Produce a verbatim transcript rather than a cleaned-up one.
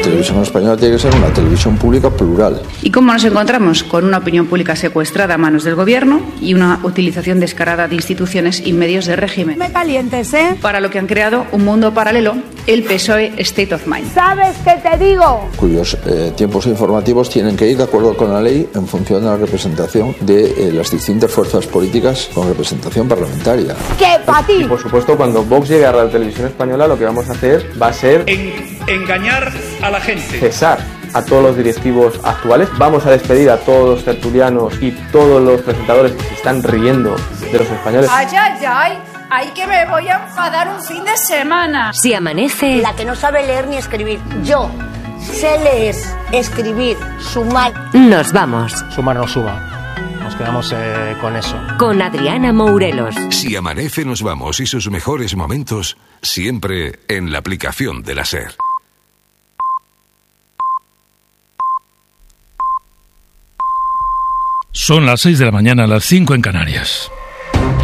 televisión española tiene que ser una televisión pública plural. ¿Y cómo nos encontramos? Con una opinión pública secuestrada a manos del gobierno y una utilización descarada de instituciones y medios de régimen. Me calientes, ¿eh? Para lo que han creado un mundo paralelo, el P S O E State of Mind. ¿Sabes qué te digo? Cuyos eh, tiempos informativos tienen que ir de acuerdo con la ley en función de la representación de eh, las distintas fuerzas políticas con representación parlamentaria. ¿Qué para ti? Y por supuesto, cuando Vox llegue a la televisión española, lo que vamos a hacer va a ser en, engañar a la gente. Cesar a todos los directivos actuales. Vamos a despedir a todos los tertulianos y todos los presentadores que se están riendo de los españoles. ¡Ay, ay, ay! ¡Ay, que me voy a enfadar un fin de semana! Si amanece... La que no sabe leer ni escribir. Yo sé leer, escribir, sumar. Nos vamos. Sumar no suba. Nos quedamos eh, con eso. Con Adriana Mourelos. Si amanece, nos vamos y sus mejores momentos siempre en la aplicación de la SER. Son las seis de la mañana, las cinco en Canarias.